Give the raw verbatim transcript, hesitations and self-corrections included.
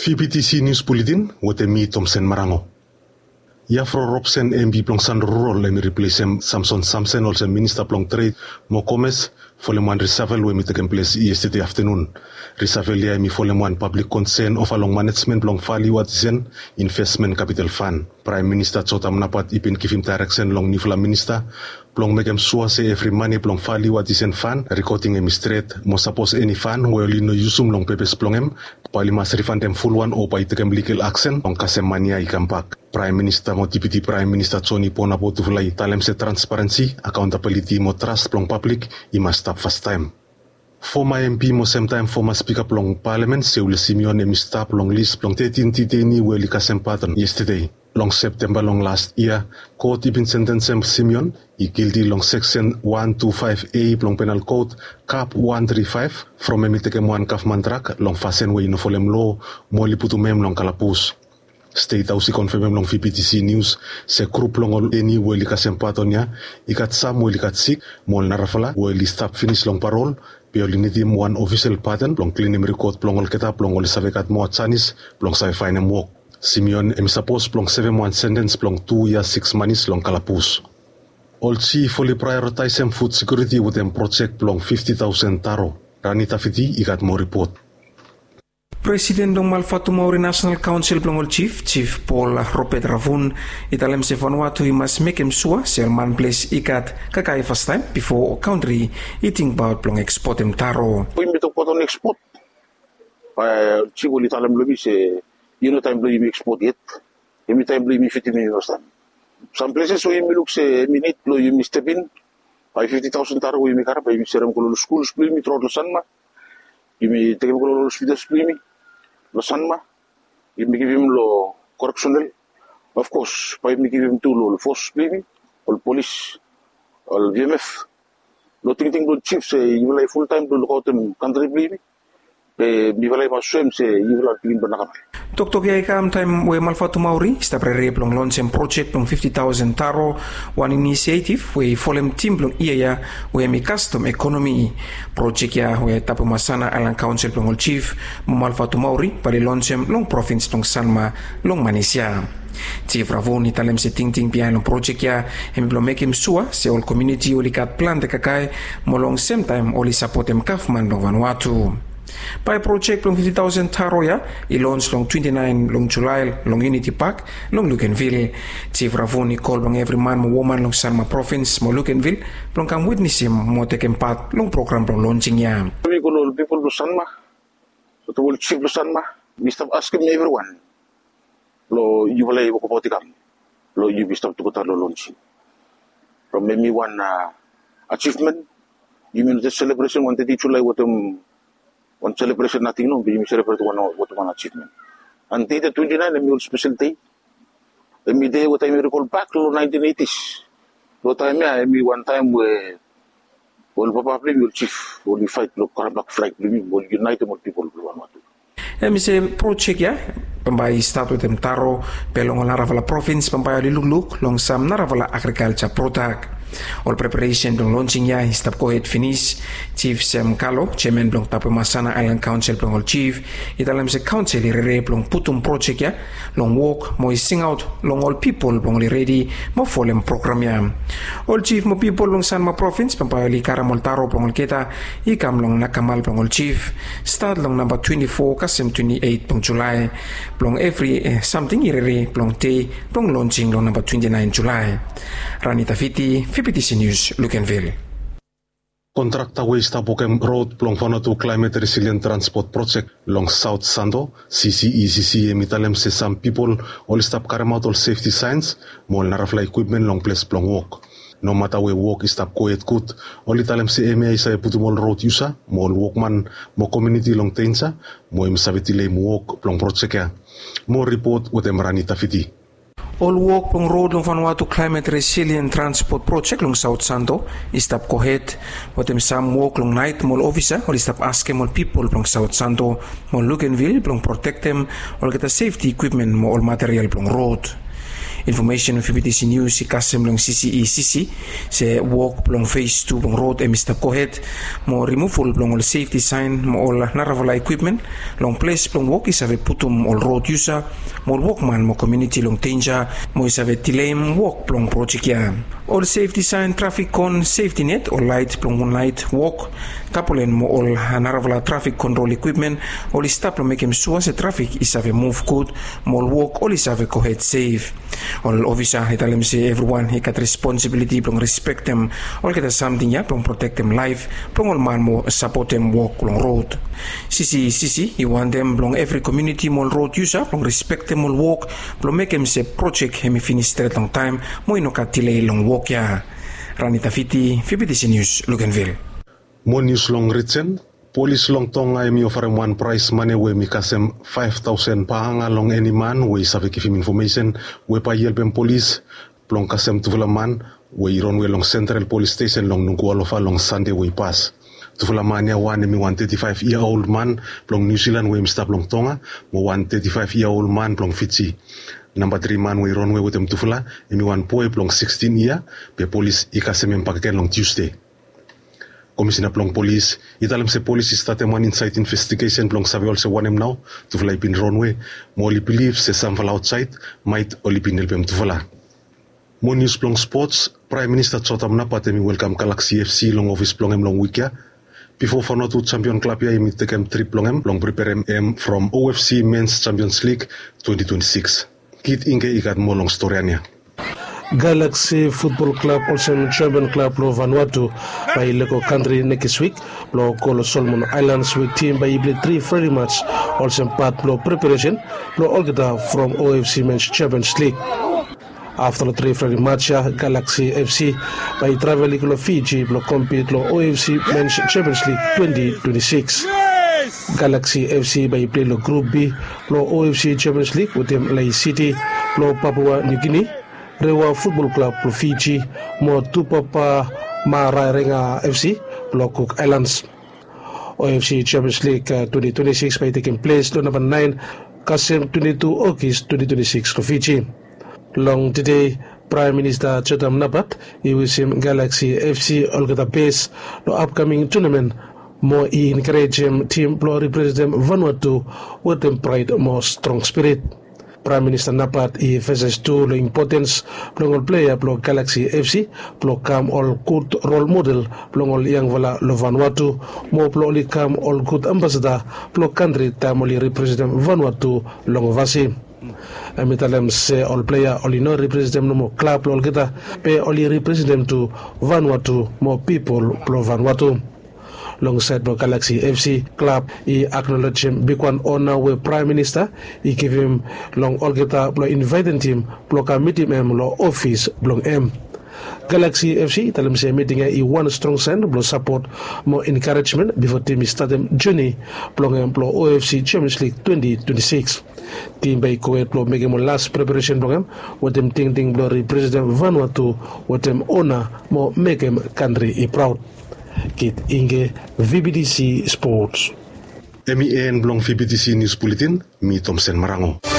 V P T C News Bulletin, Wotemi Thompson Marango. Yafro Robson M P plong San Rural emi replace Samson Samson also Minister plong Trade mo Commerce foleman resavel we taken place yesterday afternoon. Resavel ya emi foleman public concern of along management plong value watisen investment capital fund. Prime Minister Chotam Napat ipin kifim direction long nifla minister plong megem suase every money plong value watisen fund recording emi straight mo suppose any fund we only no yusum long pepes plongem pali mas refund em full one o pa itekem legal action on kasem mania ikampak. Prime Minister mo Deputy Prime Minister Tony Pona botu fulai talem se transparency, accountability mo trust plong public i must stop first time. Former M P mo same time former Speaker plong Parliament Seule Simeon emi stop long list plong thirteen titeni weli kasem pattern yesterday. Long September long last year, court ibin sentence Simeon i guilty long section one twenty-five A plong penal code cap one thirty-five from emi teke mo an kaf mantrak long fasen we no folem law mo liputu mem long kalapus. State House confirm long V P T C News se group long eni weli kasempatonya ikat sam weli kat sik mol narafala weli stop finish long parole peolinitim one official pattern long cleanim record plong ol keta plong ol savekat mo chanis plong sai fine walk. Simeon em suppose plong seven month sentence plong two years six months long kalapus. All chief fully prioritize em food security with em project plong fifty thousand taro. Ranita Fiti ikat mo report. President ng Malfatu Maori National Council Plongol Chief, Chief Paul Ropet Ravun, italem se Vanuatu he must make him sure Selman place ikat kakai first time before country eating about plong export em taro. Pwede ito po itong export. Pa Chief ulit alam lubi se you know time lubi export yet. Imi time lubi fifty million ostan. Some places we imi look se minute lo imi step in. Pa fifty thousand taro imi kara pa imi seram ko lo schools imi tro do sanma. Imi tegem ko lo hospitals imi. Lo Sanma, if we give him lo correctional, of course, if we give him to lo force maybe, or police, or V M F, lo ting ting lo chief say you will full time to look out in country maybe, eh, you will have swim say you will have clean banana. Tok tok kam time we Malfatu Maori sta pre plong launch em project plong fifty thousand taro one initiative we folem team plong iya we mi custom economy project ya we tapu masana alang council plong chief Malfatu Maori pali launch em long province plong Sanma long Malaysia. Chief Ravoni talem se ting ting pian long project ya em plong make him sure se all community oli kat plan de kakai molong same time oli support em kafman long Vanuatu. Pai project long fifty thousand taro ya, i launch long twenty-nine long July long Unity Park long Lukenville. Chief Ravoni call long every man mo woman long Sanma province mo Lukenville long kam witness him mo taken part long program long launching ya. We go all people to Sanma, so to all chief to Sanma, we stop asking everyone. Lo you will able to potikam. Lo you be stop to go to launching. From maybe one uh, achievement, you mean the celebration one thirty July what um one celebration nothing no, we celebrate one what one achievement. And day the twenty-nine, a meal special day. The day what I recall back to nineteen eighties. What time I me one time where all Papa will chief will fight look black flag will unite more people one. Emi se project ya pambai start with them taro pelong naravala province pambai luluk long sam naravala agriculture product. All preparation dong launching ya stop ko het finish Chief Sam Kalo chairman blong tapu masana Island Council blong all chief italam se council re blong putum project ya long walk mo sing out long all people blong ready mo folem program ya all chief mo people long Sanma province pampali karamol taro blong kita ikam long nakamal blong all chief start long number twenty-four kasem twenty-eight blong July blong every eh, something ire blong day blong launching long number twenty-nine July. Ranita Fiti V P T C News, Lukenville. Contracta waste Tapokem Road plong Vanuatu Climate Resilient Transport Project long South Sando, C C E C C emitalem se some people all stop carry out all safety signs, mol narafla equipment long place plong walk. No matter where walk is stop quiet good, all italem se M A sa putumol road user, mol walkman mo community long tensa, mo em savitile mo walk plong project ya. More report with em Ranita Fiti. All walk long road long Vanuatu Climate Resilient Transport Project long South Santo istap kohet watem sam walk long night mall officer or istap ask mall people long South Santo mall Lukenville long protect them or get a safety equipment mo all material long road. Information of P T C News si kasem long C C E C C se walk long phase two long road e Mister Kohet mo removal long all safety sign mo all naravala equipment long place long walk is ave putum all road user mo walkman mo community long danger mo is ave tilem walk long project ya all safety sign traffic con safety net or light long light walk kapolen mo all naravala traffic control equipment all stop long make him sure se traffic is ave move good mo walk all is ave Kohet safe all officer italem say everyone he got responsibility long respect them all get something ya long protect them life long all man mo support them walk long road C C C C he want them long every community mo road user long respect them all walk long make him say project him finish straight long time mo ino ka delay long walk ya Ranita Fiti P T C News Luganville mo news long written police long tonga emi offer one price money we mi kasem five thousand pahanga long any man we save give him information we pa yelpem police plong kasem tuvula man we iron we long central police station long nungkualofa long Sunday we pass tuvula man ya one emi one thirty-five year old man plong New Zealand we mstap long tonga mo one thirty-five year old man plong Fiji number three man we iron we with them tuvula emi one boy plong sixteen year pe police ikasem empakaken long Tuesday. Commissioner plong police italam se police start one inside investigation plong sabi also one em now to fly pin runway mo li believe se some fall outside might only pin helpem to fly mo news plong sports Prime Minister Chotam Napat emi welcome Galaxy F C long office plong em long week ya before for not to champion club ya emi take em trip plong em long prepare em from O F C Men's Champions League twenty twenty-six kit inge ikat mo long story anya Galaxy Football Club also Champion Club lo Vanuatu by Leko country next week lo Kolo Solomon Islands with team by play three friendly match also part lo preparation lo Olgeta from O F C Men's Champions League. After the three friendly match Galaxy F C by travel lo Fiji lo compete lo O F C Men's Champions League twenty twenty-six. Galaxy F C by play lo Group B lo O F C Champions League with them Lai City lo Papua New Guinea. Rewa Football Club pro Fiji mo Tupapa Mararenga F C pro Cook Islands. O F C Champions League uh, twenty twenty-six by taking place lo number nine Kasem twenty-two August twenty twenty-six pro Fiji. Long today Prime Minister Chotam Napat he will see Galaxy F C Olgeta base lo upcoming tournament mo i encourage him team pro represent Vanuatu with them pride more strong spirit. Prime Minister Napat i faces to the importance plong player plong Galaxy F C plong kam all good role model plong all yang vala lo Vanuatu mo plong li kam all good ambassador plong country tamoli represent Vanuatu long vasi. Amitalem se all player all no represent no mo club plong kita pe all represent to Vanuatu mo people plong Vanuatu. Alongside the Galaxy F C club, he acknowledged him big one honor with Prime Minister. He gave him long all get up, invited him, block a meeting him, lo office, blong M. Galaxy F C, tell him say meeting he one strong sign, blow support, more encouragement before team start them journey, blong M, blow O F C Champions League twenty twenty-six. Team by Kuwait blow make him last preparation program, with them ting ting blow represent Vanuatu, with them honor, more make him country proud. Kit Inge V B D C Sports. M E N Blong V B D C News Bulletin, mi Thompson Marango.